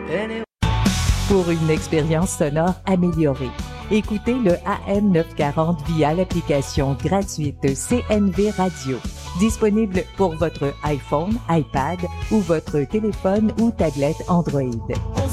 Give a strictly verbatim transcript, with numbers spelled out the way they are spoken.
Pour une expérience sonore améliorée, écoutez le A M neuf cent quarante via l'application gratuite C N V Radio, disponible pour votre iPhone, iPad ou votre téléphone ou tablette Android.